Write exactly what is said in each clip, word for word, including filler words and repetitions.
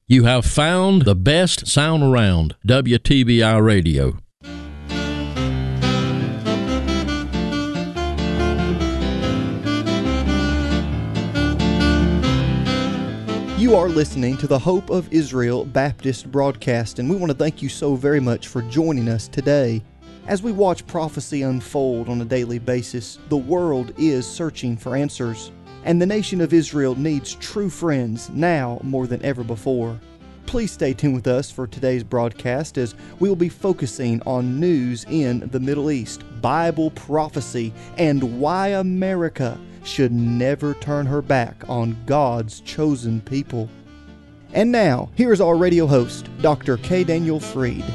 You have found the best sound around, W T B I Radio. You are listening to the Hope of Israel Baptist broadcast, and we want to thank you so very much for joining us today. As we watch prophecy unfold on a daily basis, the world is searching for answers, and the nation of Israel needs true friends now more than ever before. Please stay tuned with us for today's broadcast as we will be focusing on news in the Middle East, Bible prophecy, and why America should never turn her back on God's chosen people. And now, here is our radio host, Doctor K. Daniel Freed.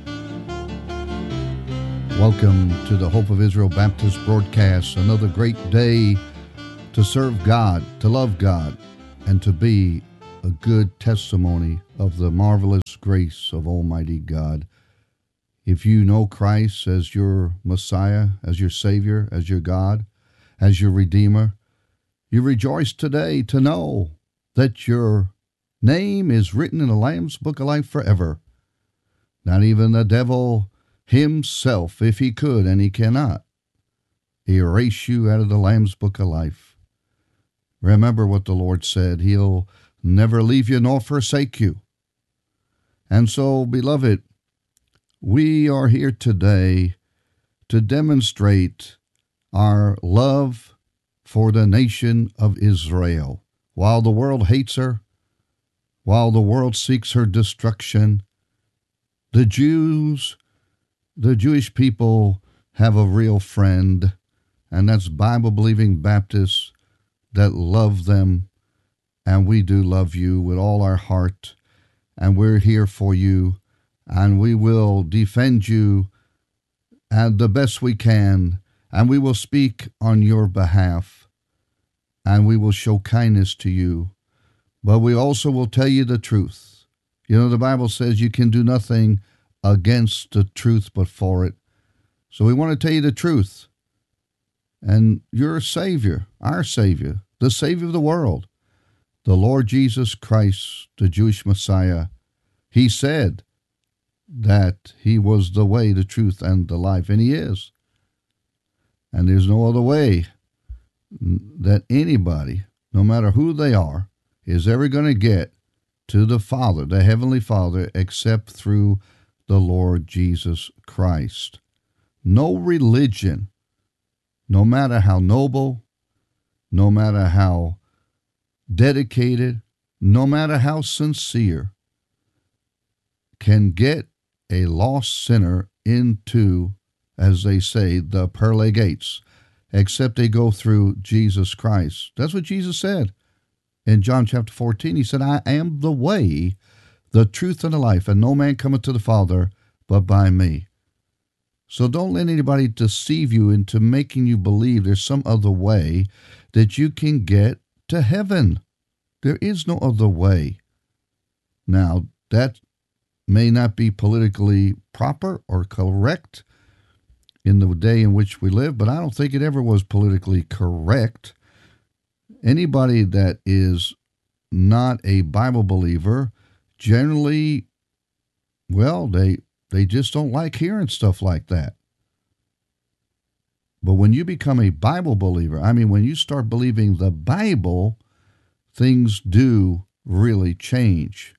Welcome to the Hope of Israel Baptist broadcast. Another great day to serve God, to love God, and to be a good testimony of the marvelous grace of Almighty God. If you know Christ as your Messiah, as your Savior, as your God, as your Redeemer, you rejoice today to know that your name is written in the Lamb's Book of Life forever. Not even the devil himself, if he could, and he cannot, erase you out of the Lamb's Book of Life. Remember what the Lord said. He'll never leave you nor forsake you. And so, beloved, we are here today to demonstrate our love for the nation of Israel. While the world hates her, while the world seeks her destruction, the Jews, the Jewish people have a real friend, and that's Bible-believing Baptists that love them, and we do love you with all our heart, and we're here for you, and we will defend you and the best we can, and we will speak on your behalf, and we will show kindness to you, but we also will tell you the truth. You know, the Bible says you can do nothing against the truth but for it. So we want to tell you the truth. And your Savior, our Savior, the Savior of the world, the Lord Jesus Christ, the Jewish Messiah, he said that he was the way, the truth, and the life, and he is. And there's no other way that anybody, no matter who they are, is ever going to get to the Father, the Heavenly Father, except through the Lord Jesus Christ. No religion, no matter how noble, no matter how dedicated, no matter how sincere, can get a lost sinner into, as they say, the pearly gates, except they go through Jesus Christ. That's what Jesus said in John chapter fourteen. He said, I am the way, the truth, and the life, and no man cometh to the Father but by me. So don't let anybody deceive you into making you believe there's some other way that you can get to heaven. There is no other way. Now, that may not be politically proper or correct in the day in which we live, but I don't think it ever was politically correct. Anybody that is not a Bible believer, generally, well, they they just don't like hearing stuff like that. But when you become a Bible believer, I mean, when you start believing the Bible, things do really change.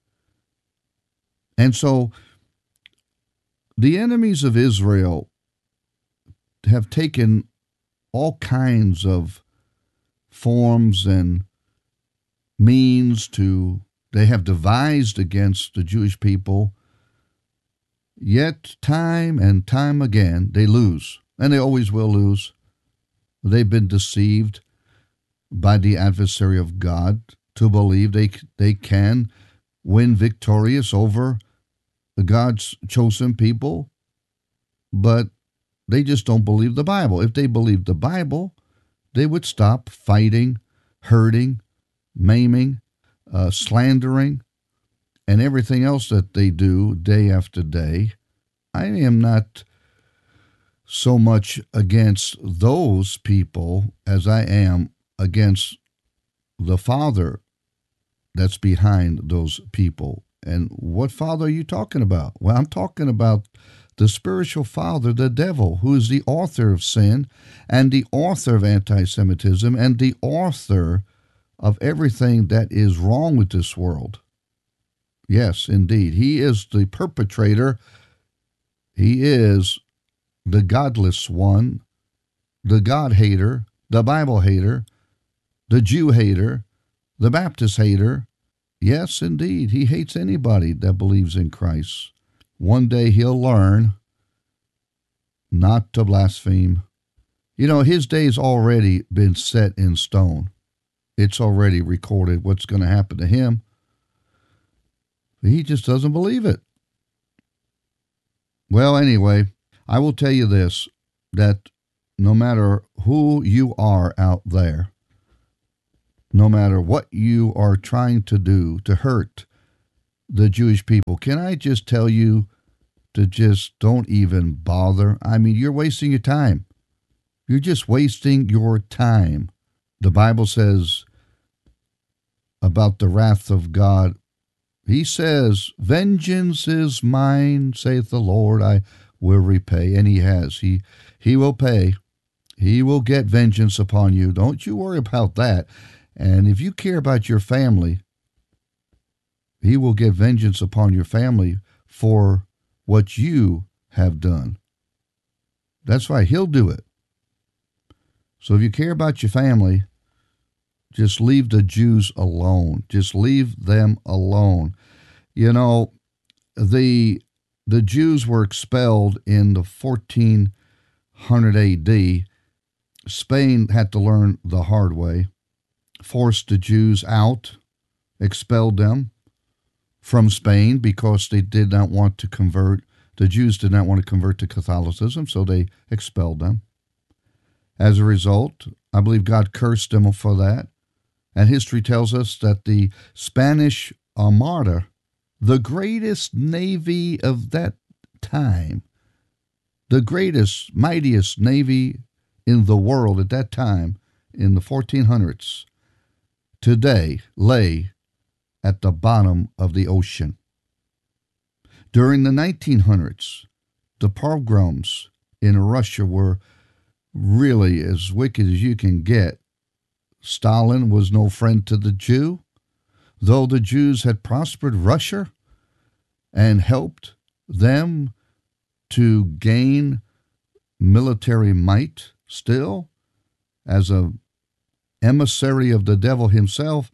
And so the enemies of Israel have taken all kinds of forms and means to, they have devised against the Jewish people, yet time and time again they lose, and they always will lose. They've been deceived by the adversary of God to believe they they can win victorious over God's chosen people, but they just don't believe the Bible. If they believed the Bible, they would stop fighting, hurting, maiming, uh, slandering, and everything else that they do day after day. I am not so much against those people as I am against the father that's behind those people. And what father are you talking about? Well, I'm talking about the spiritual father, the devil, who is the author of sin and the author of anti-Semitism and the author of everything that is wrong with this world. Yes, indeed. He is the perpetrator. He is the godless one, the God hater, the Bible hater, the Jew hater, the Baptist hater. Yes, indeed. He hates anybody that believes in Christ. One day he'll learn not to blaspheme. You know, his day's already been set in stone. It's already recorded what's going to happen to him. He just doesn't believe it. Well, anyway, I will tell you this, that no matter who you are out there, no matter what you are trying to do to hurt the Jewish people, can I just tell you to just don't even bother? I mean, you're wasting your time. You're just wasting your time. The Bible says about the wrath of God, he says, vengeance is mine, saith the Lord, I will repay. And he has. He, he will pay. He will get vengeance upon you. Don't you worry about that. And if you care about your family, he will get vengeance upon your family for what you have done. That's right. He'll do it. So if you care about your family, just leave the Jews alone. Just leave them alone. You know, the the Jews were expelled in the fourteen hundred A D. Spain had to learn the hard way, forced the Jews out, expelled them from Spain because they did not want to convert. The Jews did not want to convert to Catholicism, so they expelled them. As a result, I believe God cursed them for that. And history tells us that the Spanish Armada, the greatest navy of that time, the greatest, mightiest navy in the world at that time, in the fourteen hundreds, today lay at the bottom of the ocean. During the nineteen hundreds, the pogroms in Russia were really as wicked as you can get. Stalin was no friend to the Jew, though the Jews had prospered Russia and helped them to gain military might still as a emissary of the devil himself.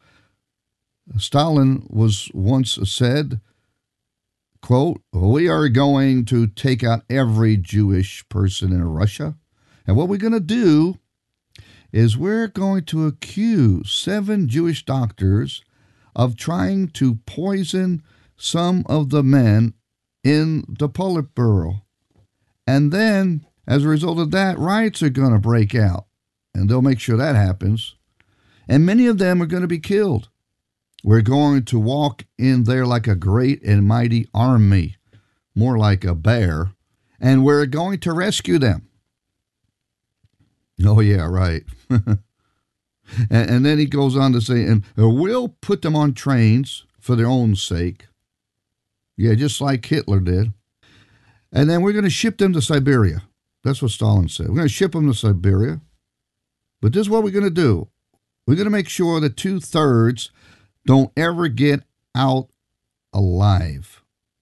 Stalin was once said, quote, we are going to take out every Jewish person in Russia, and what we're going to do is we're going to accuse seven Jewish doctors of trying to poison some of the men in the Politburo. And then, as a result of that, riots are going to break out, and they'll make sure that happens. And many of them are going to be killed. We're going to walk in there like a great and mighty army, more like a bear, and we're going to rescue them. Oh, yeah, right. and, and then he goes on to say, and we'll put them on trains for their own sake. Yeah, just like Hitler did. And then we're going to ship them to Siberia. That's what Stalin said. We're going to ship them to Siberia. But this is what we're going to do. We're going to make sure that two-thirds don't ever get out alive.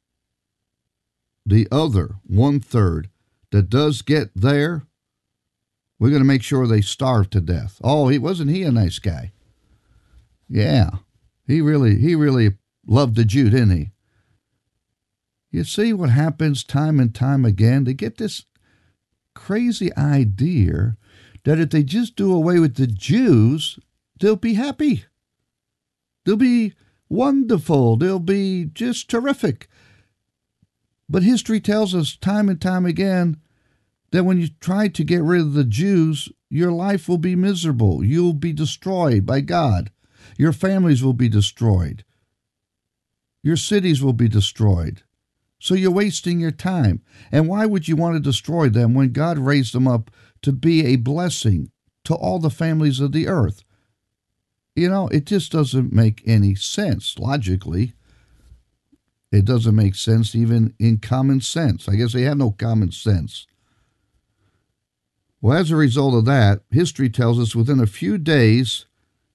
The other one-third that does get there, we're going to make sure they starve to death. Oh, he wasn't he a nice guy? Yeah, he really, he really loved the Jew, didn't he? You see what happens time and time again? They get this crazy idea that if they just do away with the Jews, they'll be happy. They'll be wonderful. They'll be just terrific. But history tells us time and time again that when you try to get rid of the Jews, your life will be miserable. You'll be destroyed by God. Your families will be destroyed. Your cities will be destroyed. So you're wasting your time. And why would you want to destroy them when God raised them up to be a blessing to all the families of the earth? You know, it just doesn't make any sense logically. It doesn't make sense even in common sense. I guess they have no common sense. Well, as a result of that, history tells us within a few days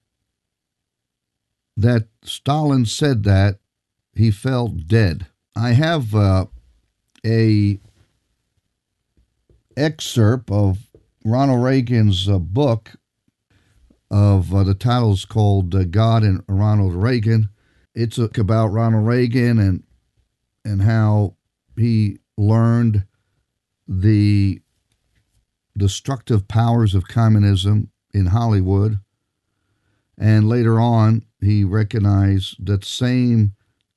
that Stalin said that, he fell dead. I have uh, a excerpt of Ronald Reagan's uh, book of uh, the title's called uh, God and Ronald Reagan. It's uh, about Ronald Reagan and and how he learned the destructive powers of communism in Hollywood, and later on he recognized that same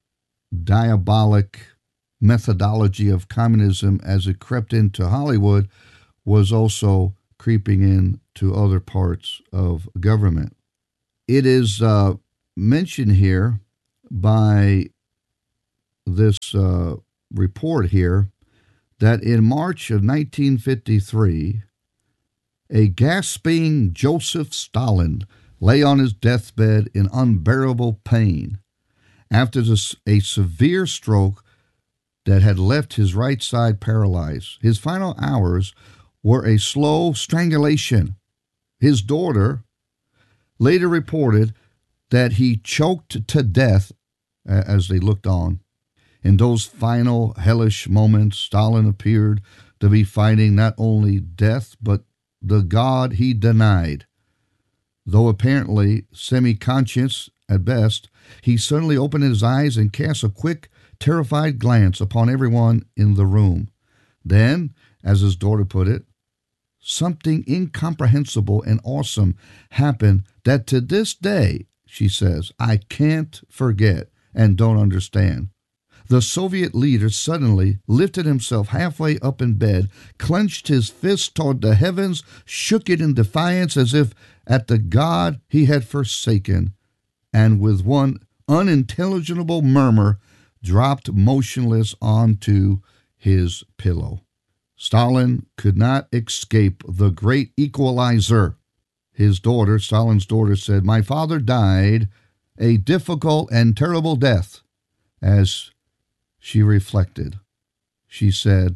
diabolic methodology of communism as it crept into Hollywood was also creeping into other parts of government. It is uh, mentioned here by this uh, report here that in March of nineteen fifty-three, a gasping Joseph Stalin lay on his deathbed in unbearable pain after a severe stroke that had left his right side paralyzed. His final hours were a slow strangulation. His daughter later reported that he choked to death as they looked on. In those final hellish moments, Stalin appeared to be fighting not only death, but the God he denied. Though apparently semi-conscious at best, he suddenly opened his eyes and cast a quick, terrified glance upon everyone in the room. Then, as his daughter put it, something incomprehensible and awesome happened that to this day, she says, I can't forget and don't understand. The Soviet leader suddenly lifted himself halfway up in bed, clenched his fist toward the heavens, shook it in defiance as if at the God he had forsaken, and with one unintelligible murmur dropped motionless onto his pillow. Stalin could not escape the great equalizer. His daughter, Stalin's daughter, said, "My father died a difficult and terrible death." As she reflected, she said,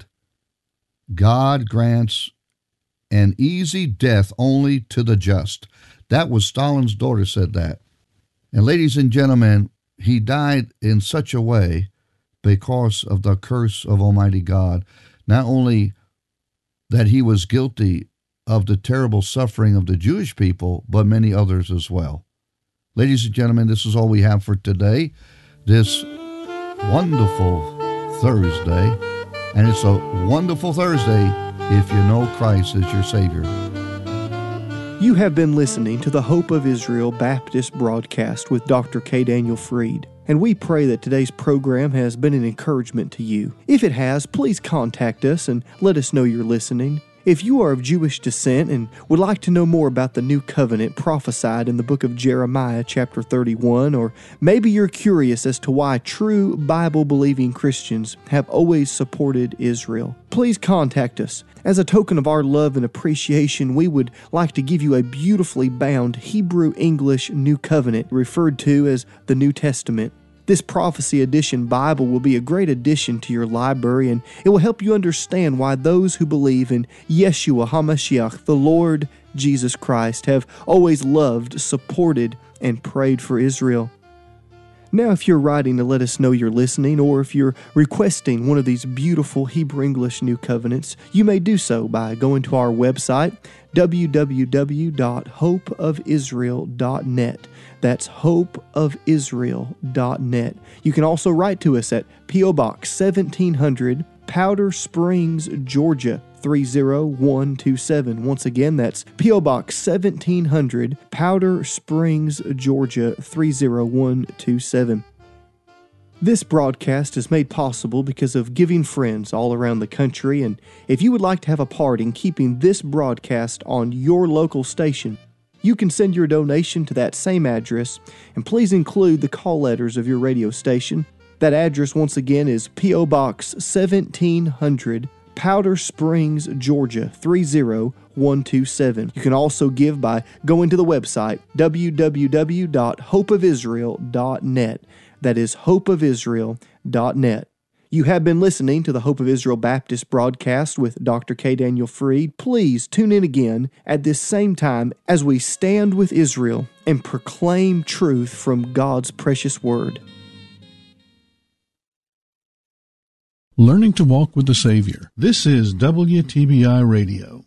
"God grants an easy death only to the just." That was Stalin's daughter said that. And ladies and gentlemen, he died in such a way because of the curse of Almighty God. Not only that he was guilty of the terrible suffering of the Jewish people, but many others as well. Ladies and gentlemen, this is all we have for today, this wonderful Thursday. And it's a wonderful Thursday if you know Christ as your Savior. You have been listening to the Hope of Israel Baptist broadcast with Doctor K. Daniel Fried, and we pray that today's program has been an encouragement to you. If it has, please contact us and let us know you're listening. If you are of Jewish descent and would like to know more about the new covenant prophesied in the book of Jeremiah chapter thirty-one, or maybe you're curious as to why true Bible-believing Christians have always supported Israel, please contact us. As a token of our love and appreciation, we would like to give you a beautifully bound Hebrew-English New Covenant referred to as the New Testament. This Prophecy Edition Bible will be a great addition to your library, and it will help you understand why those who believe in Yeshua HaMashiach, the Lord Jesus Christ, have always loved, supported, and prayed for Israel. Now, if you're writing to let us know you're listening, or if you're requesting one of these beautiful Hebrew-English New Covenants, you may do so by going to our website, w w w dot hope of israel dot net. That's hope of israel dot net. You can also write to us at P O Box seventeen hundred, Powder Springs, Georgia, three zero one two seven. Once again, that's P O Box seventeen hundred, Powder Springs, Georgia, three zero one two seven. This broadcast is made possible because of giving friends all around the country, and if you would like to have a part in keeping this broadcast on your local station, you can send your donation to that same address, and please include the call letters of your radio station. That address, once again, is P O Box seventeen hundred, Powder Springs, Georgia, three zero one two seven. You can also give by going to the website, w w w dot hope of israel dot net. That is hope of israel dot net. You have been listening to the Hope of Israel Baptist broadcast with Doctor K. Daniel Freed. Please tune in again at this same time as we stand with Israel and proclaim truth from God's precious Word. Learning to walk with the Savior. This is W T B I Radio.